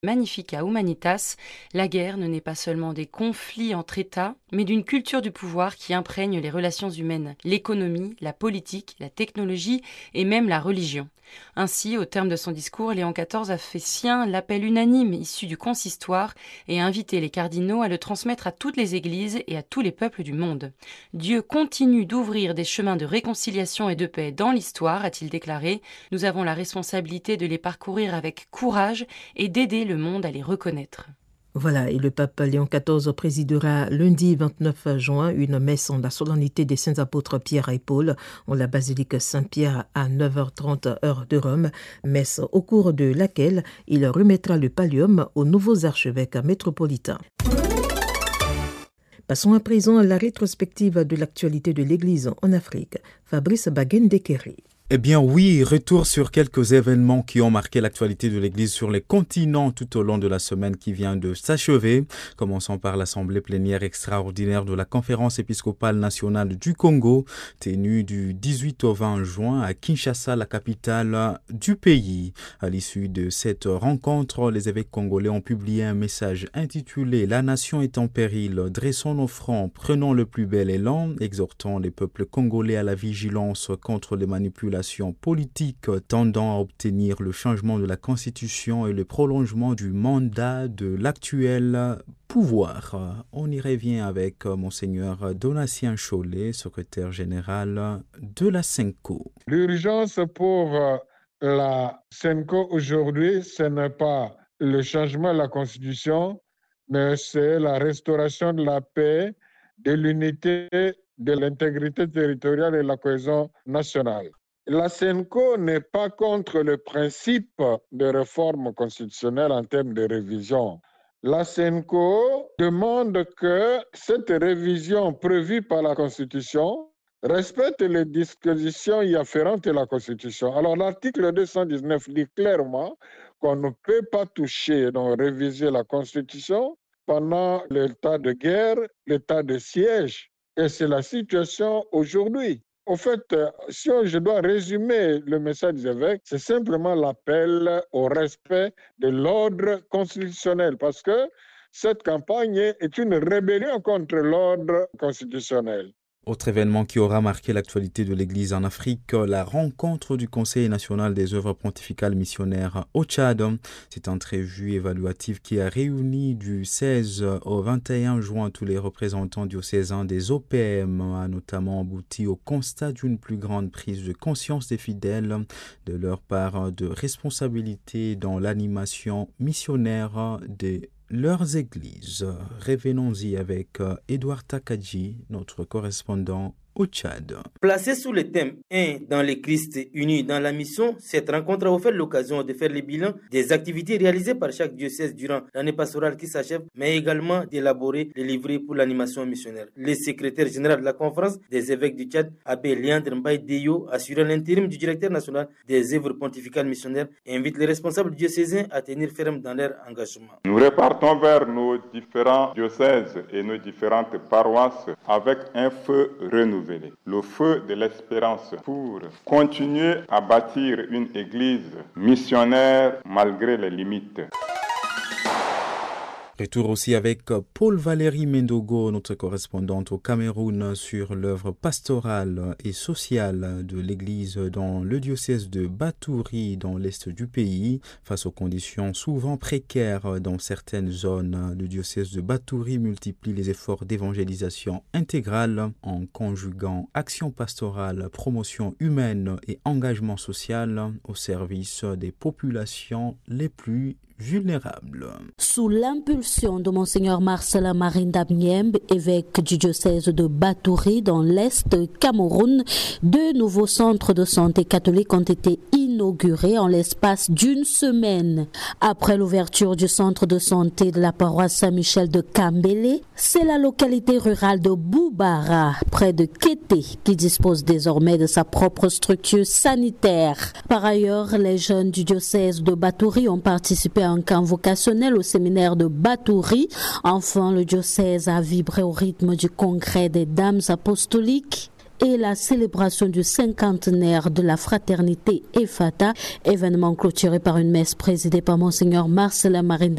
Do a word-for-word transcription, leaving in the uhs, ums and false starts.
Magnifica Humanitas, la guerre ne naît pas seulement des conflits entre États, mais d'une culture du pouvoir qui imprègne les relations humaines, l'économie, la politique, la technologie et même la religion. Ainsi, au terme de son discours, Léon quatorze a fait sien l'appel unanime issu du consistoire et a invité les cardinaux à le transmettre à toutes les églises et à tous les peuples du monde. Dieu continue d'ouvrir des chemins de réconciliation et de paix dans l'histoire, a-t-il déclaré. Nous avons la responsabilité de les parcourir avec courage et d'aider le monde à les reconnaître. Voilà, et le pape Léon quatorze présidera lundi vingt-neuf juin une messe en la solennité des saints apôtres Pierre et Paul en la basilique Saint-Pierre à neuf heures trente heure de Rome, messe au cours de laquelle il remettra le pallium aux nouveaux archevêques métropolitains. Passons à présent à la rétrospective de l'actualité de l'Église en Afrique. Fabrice Baguen-Dekeri. Eh bien oui, retour sur quelques événements qui ont marqué l'actualité de l'Église sur les continents tout au long de la semaine qui vient de s'achever. Commençons par l'assemblée plénière extraordinaire de la Conférence épiscopale nationale du Congo, tenue du dix-huit au vingt juin à Kinshasa, la capitale du pays. À l'issue de cette rencontre, les évêques congolais ont publié un message intitulé « La nation est en péril, dressons nos fronts, prenons le plus bel élan, exhortant les peuples congolais à la vigilance contre les manipulations politique tendant à obtenir le changement de la Constitution et le prolongement du mandat de l'actuel pouvoir. On y revient avec Monseigneur Donatien Cholet, secrétaire général de la SENCO. L'urgence pour la SENCO aujourd'hui, ce n'est pas le changement de la Constitution, mais c'est la restauration de la paix, de l'unité, de l'intégrité territoriale et de la cohésion nationale. La SENCO n'est pas contre le principe de réforme constitutionnelle en termes de révision. La SENCO demande que cette révision prévue par la Constitution respecte les dispositions y afférentes de la Constitution. Alors l'article deux cent dix-neuf dit clairement qu'on ne peut pas toucher, donc réviser la Constitution pendant l'état de guerre, l'état de siège. Et c'est la situation aujourd'hui. En fait, si je dois résumer le message des évêques, c'est simplement l'appel au respect de l'ordre constitutionnel, parce que cette campagne est une rébellion contre l'ordre constitutionnel. Autre événement qui aura marqué l'actualité de l'Église en Afrique, la rencontre du Conseil national des œuvres pontificales missionnaires au Tchad. C'est une entrevue évaluative qui a réuni du seize au vingt et un juin tous les représentants diocésains des O P M, a notamment abouti au constat d'une plus grande prise de conscience des fidèles de leur part de responsabilité dans l'animation missionnaire des leurs églises. Revenons-y avec Edouard Takadji, notre correspondant au Tchad. Placé sous le thème un dans le Christ unis dans la mission, cette rencontre a offert l'occasion de faire le bilan des activités réalisées par chaque diocèse durant l'année pastorale qui s'achève, mais également d'élaborer les livrets pour l'animation missionnaire. Le secrétaire général de la conférence des évêques du Tchad, Abbé Léandre Mbaye Deyo, assurant l'intérim du directeur national des œuvres pontificales missionnaires, invite les responsables diocésains à tenir ferme dans leur engagement. Nous repartons vers nos différents diocèses et nos différentes paroisses avec un feu renouvelé. Le feu de l'espérance pour continuer à bâtir une église missionnaire malgré les limites. Retour aussi avec Paul Valéry Mendogo, notre correspondante au Cameroun, sur l'œuvre pastorale et sociale de l'Église dans le diocèse de Batouri, dans l'est du pays. Face aux conditions souvent précaires dans certaines zones, le diocèse de Batouri multiplie les efforts d'évangélisation intégrale en conjuguant action pastorale, promotion humaine et engagement social au service des populations les plus vulnérables. Sous l'impulsion de Monseigneur Marcel Marinda Mniembe, évêque du diocèse de Batouri dans l'Est Cameroun, deux nouveaux centres de santé catholiques ont été inaugurés en l'espace d'une semaine. Après l'ouverture du centre de santé de la paroisse Saint-Michel de Kambele, c'est la localité rurale de Boubara, près de Kété, qui dispose désormais de sa propre structure sanitaire. Par ailleurs, les jeunes du diocèse de Batouri ont participé à un camp vocationnel au séminaire de Batouri. Enfin, le diocèse a vibré au rythme du congrès des dames apostoliques et la célébration du cinquantenaire de la fraternité Ephata, événement clôturé par une messe présidée par Monseigneur Marcel Marinda